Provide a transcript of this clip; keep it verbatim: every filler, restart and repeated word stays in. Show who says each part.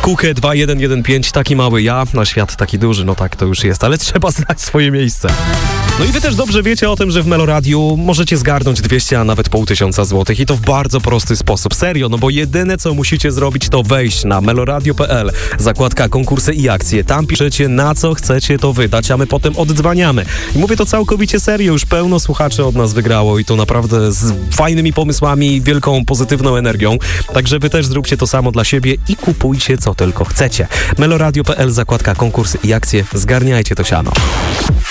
Speaker 1: Kukę dwa jeden jeden pięć, taki mały ja, na świat taki duży, no tak to już jest, ale trzeba znać swoje miejsce. No i wy też dobrze wiecie o tym, że w Meloradiu możecie zgarnąć dwieście, a nawet pół tysiąca złotych i to w bardzo prosty sposób. Serio, no bo jedyne co musicie zrobić to wejść na meloradio kropka p l, zakładka konkursy i akcje. Tam piszecie na co chcecie to wydać, a my potem oddzwaniamy. I mówię to całkowicie serio, już pełno słuchaczy od nas wygrało i to naprawdę z fajnymi pomysłami i wielką pozytywną energią. Także wy też zróbcie to samo dla siebie i kupujcie co tylko chcecie. meloradio kropka p l, zakładka konkursy i akcje. Zgarniajcie to siano.